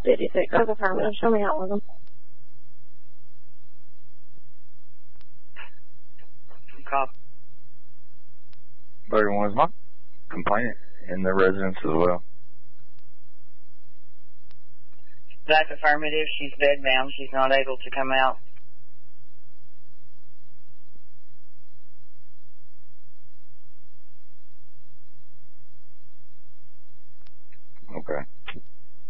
56, that's affirmative. Show me out with them. Copy. 31 is my complaint in the residence as well. That's affirmative. She's bedbound. She's not able to come out.